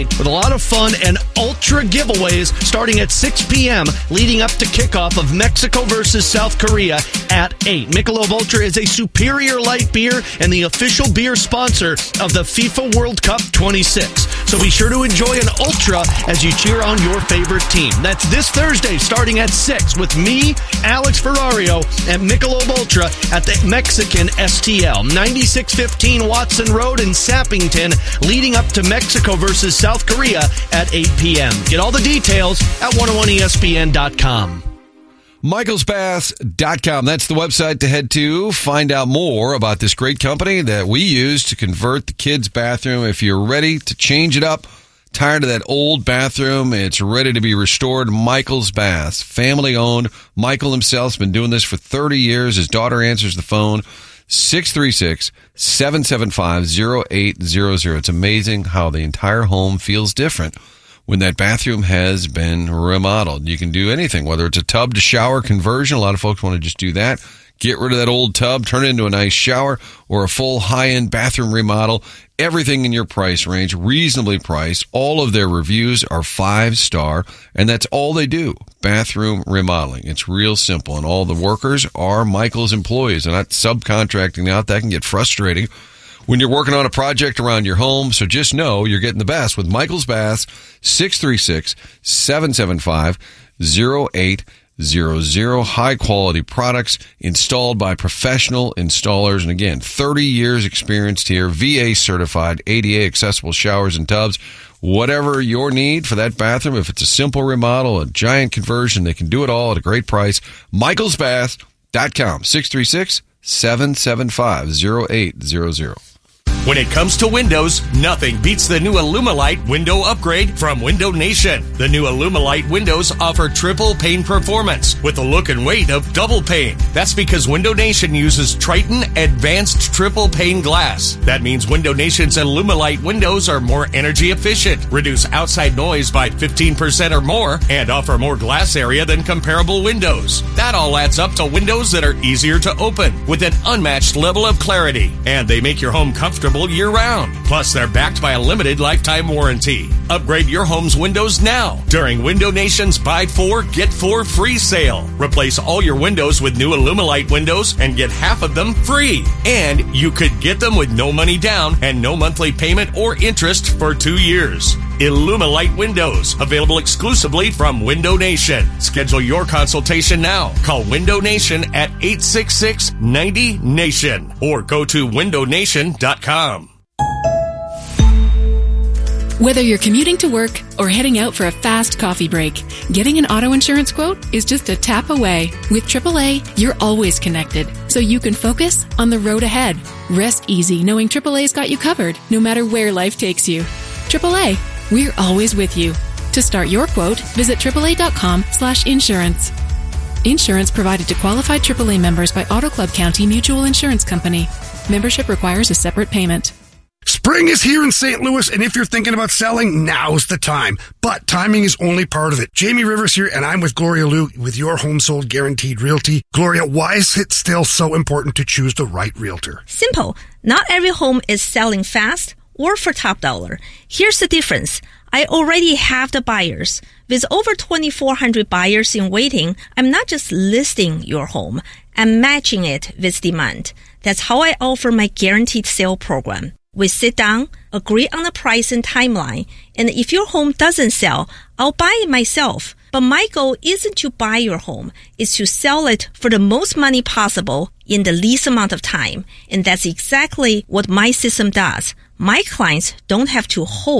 with a lot of fun and ultra giveaways starting at 6 p.m. leading up to kickoff of Mexico versus South Korea at 8. Michelob Ultra is a superior light beer and the official beer sponsor of the FIFA World Cup 26. So be sure to enjoy an Ultra as you cheer on your favorite team. That's this Thursday starting at 6 with me, Alex Ferrario, and Michelob Ultra at the Mexican STL, 9615 Watson Road in Sappington, leading up to Mexico versus South Korea at 8 p.m. Get all the details at 101ESPN.com. MichaelsBath.com. That's the website to head to. Find out more about this great company that we use to convert the kids' bathroom. If you're ready to change it up, tired of that old bathroom, it's ready to be restored. Michael's Bath, family owned. Michael himself's been doing this for 30 years. His daughter answers the phone. 636-775-0800. It's amazing how the entire home feels different when that bathroom has been remodeled. You can do anything, whether it's a tub to shower conversion. A lot of folks want to just do that. Get rid of that old tub, turn it into a nice shower, or a full high-end bathroom remodel. Everything in your price range, reasonably priced. All of their reviews are 5-star, and that's all they do, bathroom remodeling. It's real simple, and all the workers are Michael's employees. They're not subcontracting out. That can get frustrating when you're working on a project around your home. So just know you're getting the best with Michael's Bath, 636-775-0800. High quality products installed by professional installers. And again, 30 years experienced here, VA certified, ADA accessible showers and tubs. Whatever your need for that bathroom, if it's a simple remodel, a giant conversion, they can do it all at a great price. MichaelsBath.com, 636-775-0800. When it comes to windows, nothing beats the new Illumilite window upgrade from Window Nation. The new Illumilite windows offer triple pane performance with the look and weight of double pane. That's because Window Nation uses Triton Advanced Triple Pane Glass. That means Window Nation's Illumilite windows are more energy efficient, reduce outside noise by 15% or more, and offer more glass area than comparable windows. That all adds up to windows that are easier to open with an unmatched level of clarity, and they make your home comfortable year-round. Plus, they're backed by a limited lifetime warranty. Upgrade your home's windows now during Window Nation's Buy 4, Get 4 free sale. Replace all your windows with new Illumilite windows and get half of them free. And you could get them with no money down and no monthly payment or interest for 2 years. Illumilite windows, available exclusively from Window Nation. Schedule your consultation now. Call Window Nation at 866-90-NATION or go to windownation.com. Whether you're commuting to work or heading out for a fast coffee break, getting an auto insurance quote is just a tap away. With AAA, you're always connected, so you can focus on the road ahead. Rest easy knowing AAA's got you covered, no matter where life takes you. AAA, we're always with you. To start your quote, visit AAA.com/insurance. Insurance provided to qualified AAA members by Auto Club County Mutual Insurance Company. Membership requires a separate payment. Spring is here in St. Louis, and if you're thinking about selling, now's the time. But timing is only part of it. Jamie Rivers here, and I'm with Gloria Liu with Your Home Sold Guaranteed Realty. Gloria, why is it still so important to choose the right realtor? Simple. Not every home is selling fast or for top dollar. Here's the difference. I already have the buyers. With over 2,400 buyers in waiting, I'm not just listing your home. I'm matching it with demand. That's how I offer my guaranteed sale program. We sit down, agree on the price and timeline, and if your home doesn't sell, I'll buy it myself. But my goal isn't to buy your home, it's to sell it for the most money possible in the least amount of time. And that's exactly what my system does. My clients don't have to hold